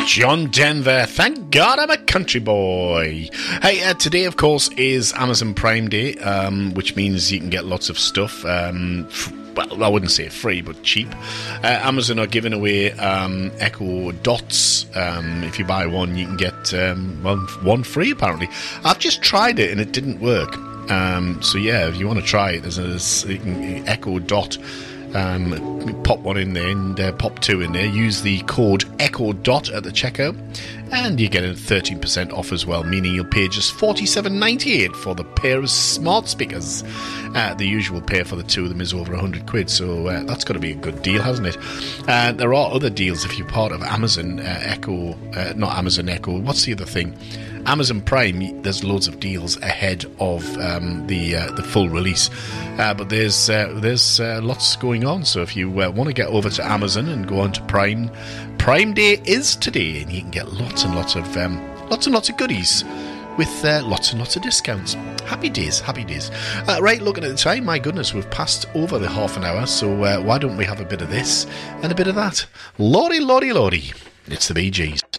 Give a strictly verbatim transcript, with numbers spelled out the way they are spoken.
John Denver. Thank God I'm a country boy. Hey, uh, today, of course, is Amazon Prime Day, um, which means you can get lots of stuff. Um, f- well, I wouldn't say free, but cheap. Uh, Amazon are giving away um, Echo Dots. Um, if you buy one, you can get um, well, one free, apparently. I've just tried it, and it didn't work. Um, so, yeah, if you want to try it, there's a, you can, Echo Dot. Um, pop one in there and uh, pop two in there. Use the code Echo Dot at the checkout, and you get a thirteen percent off as well, meaning you'll pay just forty-seven ninety-eight for the pair of smart speakers. Uh, the usual pay for the two of them is over one hundred quid, so uh, that's got to be a good deal, hasn't it? Uh, there are other deals if you're part of Amazon uh, Echo, uh, not Amazon Echo. What's the other thing? Amazon Prime. There's loads of deals ahead of um, the uh, the full release, uh, but there's uh, there's uh, lots going on. So if you uh, want to get over to Amazon and go on to Prime, Prime Day is today, and you can get lots and lots of um, lots and lots of goodies with uh, lots and lots of discounts. Happy days, happy days. Uh, right, looking at the time, my goodness, we've passed over the half an hour. So uh, why don't we have a bit of this and a bit of that? Lordy, lordy, lordy, it's the Bee Gees.